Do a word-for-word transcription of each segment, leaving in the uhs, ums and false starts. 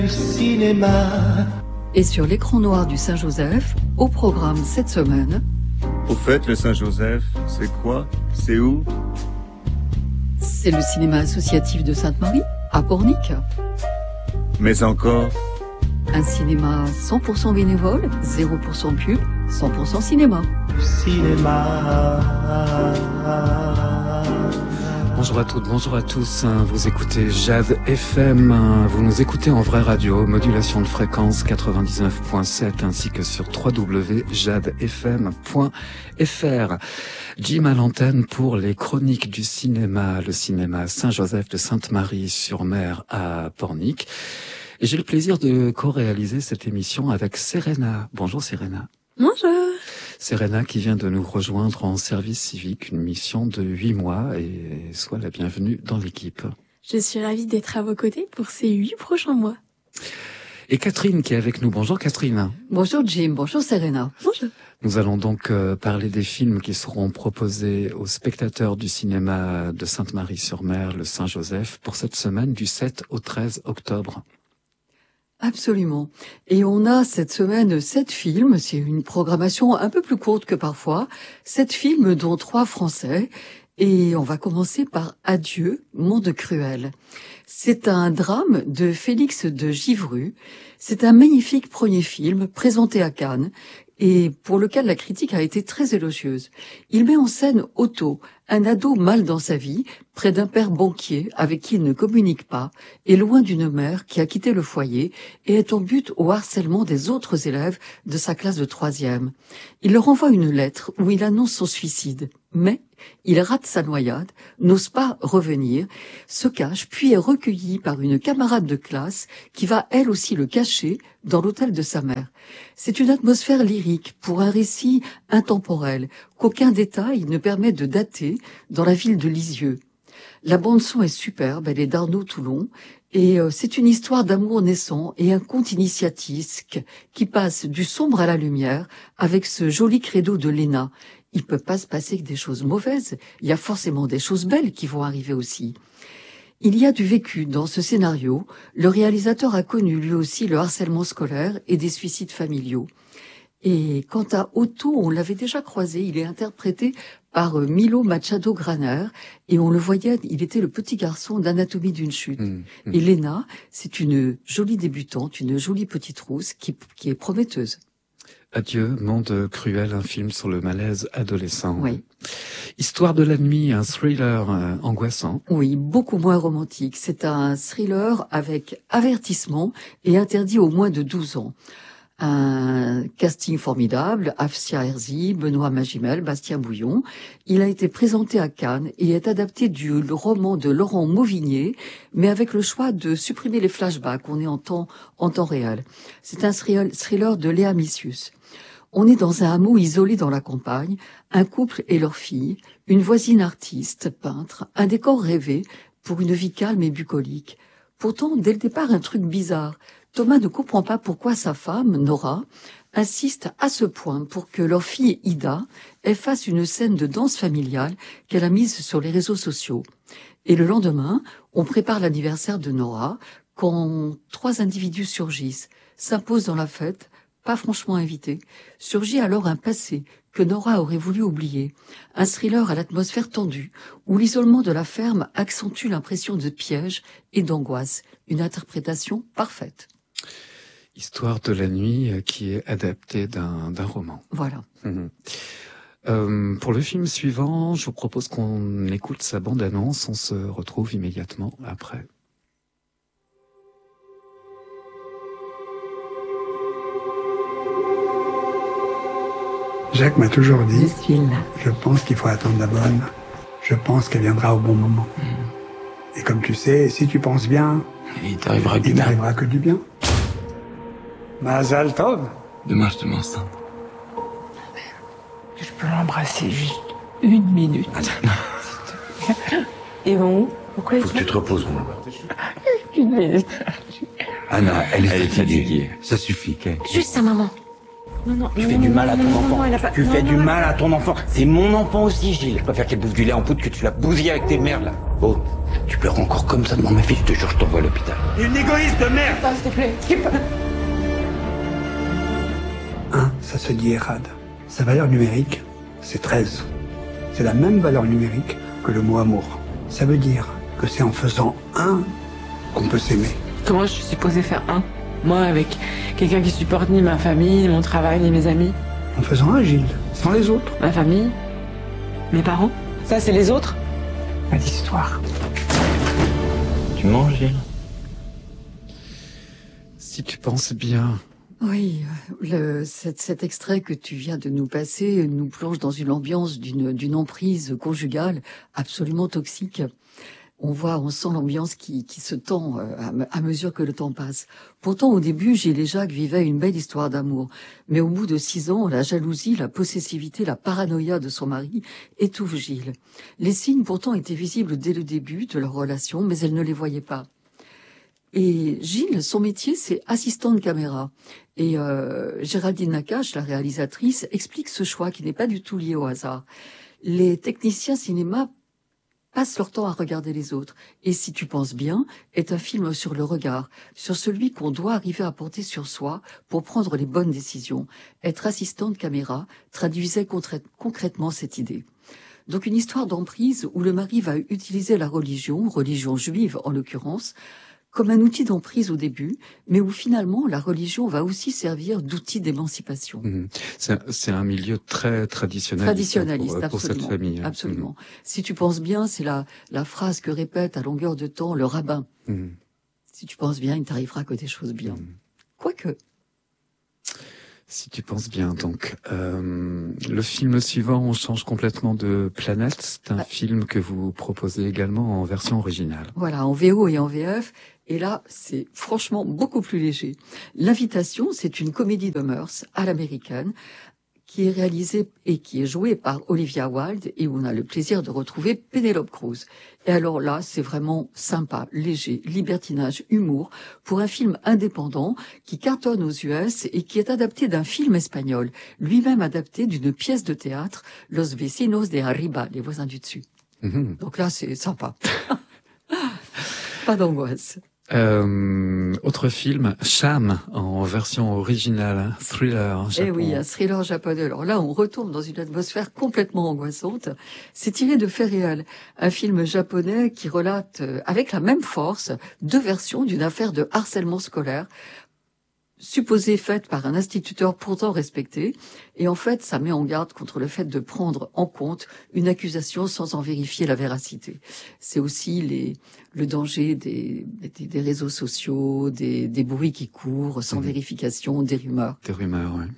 Cinéma. Et sur l'écran noir du Saint-Joseph, au programme cette semaine. Au fait, le Saint-Joseph, c'est quoi? C'est où? C'est le cinéma associatif de Sainte-Marie, à Pornic. Mais encore? Un cinéma cent pour cent bénévole, zéro pour cent pub, cent pour cent cinéma. Cinéma. Bonjour à toutes, bonjour à tous, vous écoutez Jade F M, vous nous écoutez en vraie radio, modulation de fréquence quatre-vingt-dix-neuf point sept ainsi que sur w w w point jade f m point f r. Jim à l'antenne pour les chroniques du cinéma, le cinéma Saint-Joseph de Sainte-Marie-sur-Mer à Pornic. Et j'ai le plaisir de co-réaliser cette émission avec Serena. Bonjour Serena. Bonjour. Serena qui vient de nous rejoindre en service civique, une mission de huit mois et sois la bienvenue dans l'équipe. Je suis ravie d'être à vos côtés pour ces huit prochains mois. Et Catherine qui est avec nous. Bonjour Catherine. Bonjour Jim, bonjour Serena. Bonjour. Nous allons donc euh, parler des films qui seront proposés aux spectateurs du cinéma de Sainte-Marie-sur-Mer, le Saint-Joseph, pour cette semaine du sept au treize octobre. Absolument. Et on a cette semaine sept films, c'est une programmation un peu plus courte que parfois, sept films dont trois français, et on va commencer par Adieu, monde cruel. C'est un drame de Félix de Givru, c'est un magnifique premier film présenté à Cannes, et pour lequel la critique a été très élogieuse. Il met en scène Otto, un ado mal dans sa vie, près d'un père banquier avec qui il ne communique pas, et loin d'une mère qui a quitté le foyer et est en but au harcèlement des autres élèves de sa classe de troisième. Il leur envoie une lettre où il annonce son suicide, mais il rate sa noyade, n'ose pas revenir, se cache, puis est recueilli par une camarade de classe qui va elle aussi le cacher dans l'hôtel de sa mère. C'est une atmosphère lyrique pour un récit intemporel qu'aucun détail ne permet de dater dans la ville de Lisieux. La bande-son est superbe, elle est d'Arnaud Toulon, et euh, c'est une histoire d'amour naissant et un conte initiatique qui passe du sombre à la lumière avec ce joli credo de Léna. Il peut pas se passer que des choses mauvaises, il y a forcément des choses belles qui vont arriver aussi. Il y a du vécu dans ce scénario, le réalisateur a connu lui aussi le harcèlement scolaire et des suicides familiaux. Et quant à Otto, on l'avait déjà croisé, il est interprété par Milo Machado Graner, et on le voyait, il était le petit garçon d'Anatomie d'une chute. Mmh, mmh. Et Léna, c'est une jolie débutante, une jolie petite rousse qui, qui est prometteuse. Adieu, monde cruel, un film sur le malaise adolescent. Oui. Histoire de la nuit, un thriller euh, angoissant. Oui, beaucoup moins romantique. C'est un thriller avec avertissement et interdit aux moins de douze ans. Un casting formidable, Afsia Herzi, Benoît Magimel, Bastien Bouillon. Il a été présenté à Cannes et est adapté du roman de Laurent Mauvigné, mais avec le choix de supprimer les flashbacks, on est en temps, en temps réel. C'est un thriller de Léa Missius. On est dans un hameau isolé dans la campagne, un couple et leur fille, une voisine artiste, peintre, un décor rêvé pour une vie calme et bucolique. Pourtant, dès le départ, un truc bizarre. Thomas ne comprend pas pourquoi sa femme, Nora, insiste à ce point pour que leur fille Ida efface une scène de danse familiale qu'elle a mise sur les réseaux sociaux. Et le lendemain, on prépare l'anniversaire de Nora quand trois individus surgissent, s'imposent dans la fête, pas franchement invités. Surgit alors un passé que Nora aurait voulu oublier. Un thriller à l'atmosphère tendue, où l'isolement de la ferme accentue l'impression de piège et d'angoisse. Une interprétation parfaite. Histoire de la nuit qui est adaptée d'un, d'un roman. Voilà. Mmh. Euh, pour le film suivant, je vous propose qu'on écoute sa bande-annonce. On se retrouve immédiatement après. Jacques m'a toujours dit, Je suis là. je pense qu'il faut attendre la bonne. Je pense qu'elle viendra au bon moment. Mmh. Et comme tu sais, si tu penses bien, il t'arrivera que du il bien. t'arrivera que du bien. Mazal Tov. Demain, je te mets enceinte. Je peux l'embrasser juste une minute. Ils vont où? Pourquoi ils Faut que tu te reposes, mon amour. Une minute. Anna, elle est, elle est fatiguée. Ça suffit, Kay. Juste sa maman. Non, non, Tu non, fais non, du mal non, à ton non, enfant. non, elle a pas... Tu non, fais non, du non, mal à ton enfant. C'est mon enfant aussi, Gilles. Je préfère qu'elle bouffe du lait en poudre que tu la bousilles avec tes merdes, là. Bon, tu pleure encore comme ça devant ma fille, je te jure, je t'envoie à l'hôpital. Une égoïste de merde. Ah, s'il te plaît, skip. un, ça se dit Erad. Sa valeur numérique, c'est treize. C'est la même valeur numérique que le mot amour. Ça veut dire que c'est en faisant un qu'on peut s'aimer. Comment je suis supposée faire un? Moi, avec quelqu'un qui supporte ni ma famille, ni mon travail, ni mes amis. En faisant un, Gilles, sans les autres. Ma famille? Mes parents? Ça, c'est les autres? Pas d'histoire. Tu manges, Gilles? Si tu penses bien. Oui, le, cet, cet extrait que tu viens de nous passer nous plonge dans une ambiance d'une, d'une emprise conjugale absolument toxique. On voit, on sent l'ambiance qui, qui se tend à, à mesure que le temps passe. Pourtant, au début, Gilles et Jacques vivaient une belle histoire d'amour. Mais au bout de six ans, la jalousie, la possessivité, la paranoïa de son mari étouffent Gilles. Les signes pourtant étaient visibles dès le début de leur relation, mais elle ne les voyait pas. Et Gilles, son métier, c'est assistant de caméra. Et euh, Géraldine Nakache, la réalisatrice, explique ce choix qui n'est pas du tout lié au hasard. Les techniciens cinéma passent leur temps à regarder les autres. Et si tu penses bien, est un film sur le regard, sur celui qu'on doit arriver à porter sur soi pour prendre les bonnes décisions. Être assistant de caméra traduisait concrètement cette idée. Donc une histoire d'emprise où le mari va utiliser la religion, religion juive en l'occurrence, comme un outil d'emprise au début, mais où finalement la religion va aussi servir d'outil d'émancipation. Mmh. C'est, c'est un milieu très traditionnaliste, traditionnaliste pour, pour cette famille. Absolument. Mmh. Si tu penses bien, c'est la, la phrase que répète à longueur de temps le rabbin. Mmh. Si tu penses bien, il t'arrivera que des choses bien. Mmh. Quoique. Si tu penses bien, donc euh, le film suivant, on change complètement de planète. C'est un ah. film que vous proposez également en version originale. Voilà, en V O et en V F. Et là, c'est franchement beaucoup plus léger. L'invitation, c'est une comédie de mœurs à l'américaine qui est réalisée et qui est jouée par Olivia Wilde et où on a le plaisir de retrouver Penélope Cruz. Et alors là, c'est vraiment sympa, léger, libertinage, humour pour un film indépendant qui cartonne aux U S et qui est adapté d'un film espagnol, lui-même adapté d'une pièce de théâtre, Los Vecinos de Arriba, les voisins du dessus. Mmh. Donc là, c'est sympa. Pas d'angoisse. Euh, autre film, Sham, en version originale, thriller japonais. Eh oui, un thriller japonais. Alors là, on retombe dans une atmosphère complètement angoissante. C'est tiré de faits réels. Un film japonais qui relate, avec la même force, deux versions d'une affaire de harcèlement scolaire, supposée faite par un instituteur pourtant respecté. Et en fait, ça met en garde contre le fait de prendre en compte une accusation sans en vérifier la véracité. C'est aussi les, le danger des, des, des réseaux sociaux, des, des bruits qui courent sans mmh. vérification, des rumeurs. Des rumeurs, oui.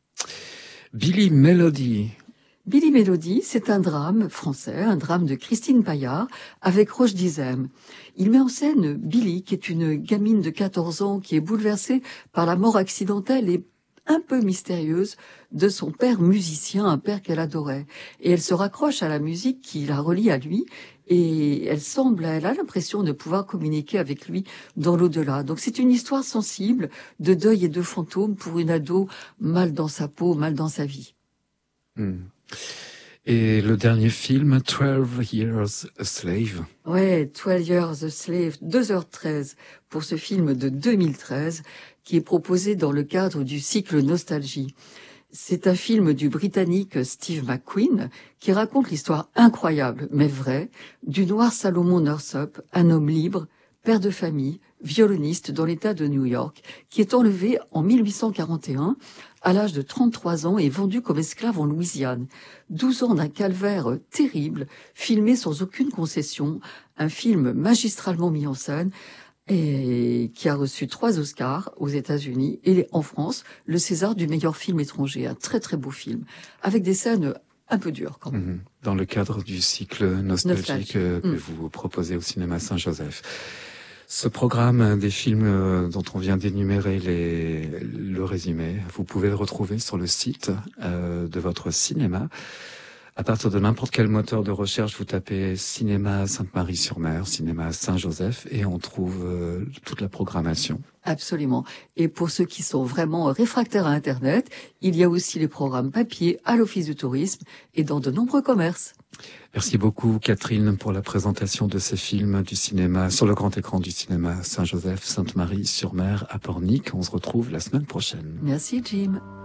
Billy Melody. Billy Melody, c'est un drame français, un drame de Christine Paillard, avec Roche Dizem. Il met en scène Billy, qui est une gamine de quatorze ans, qui est bouleversée par la mort accidentelle et un peu mystérieuse de son père musicien, un père qu'elle adorait. Et elle se raccroche à la musique qui la relie à lui, et elle semble, elle a l'impression de pouvoir communiquer avec lui dans l'au-delà. Donc c'est une histoire sensible de deuil et de fantômes pour une ado mal dans sa peau, mal dans sa vie. Mmh. Et le dernier film, twelve years a Slave. Ouais, twelve years a Slave, deux heures treize pour ce film de deux mille treize qui est proposé dans le cadre du cycle Nostalgie. C'est un film du Britannique Steve McQueen qui raconte l'histoire incroyable, mais vraie, du noir Salomon Northup, un homme libre, père de famille, violoniste dans l'État de New York, qui est enlevé en mille huit cent quarante et un à l'âge de trente-trois ans et vendu comme esclave en Louisiane. douze ans d'un calvaire terrible, filmé sans aucune concession, un film magistralement mis en scène et qui a reçu trois Oscars aux États-Unis et en France, le César du meilleur film étranger. Un très très beau film, avec des scènes un peu dures quand même. Dans le cadre du cycle nostalgique Nostalgie. que, que mmh. vous proposez au cinéma Saint-Joseph. Ce programme des films dont on vient d'énumérer les, le résumé, vous pouvez le retrouver sur le site euh, de votre cinéma. À partir de n'importe quel moteur de recherche, vous tapez cinéma Sainte-Marie-sur-Mer, cinéma Saint-Joseph, et on trouve euh, toute la programmation. Absolument. Et pour ceux qui sont vraiment réfractaires à Internet, il y a aussi les programmes papier à l'Office du tourisme et dans de nombreux commerces. Merci beaucoup Catherine pour la présentation de ces films du cinéma, sur le grand écran du cinéma Saint-Joseph, Sainte-Marie-sur-Mer à Pornic. On se retrouve la semaine prochaine. Merci Jim.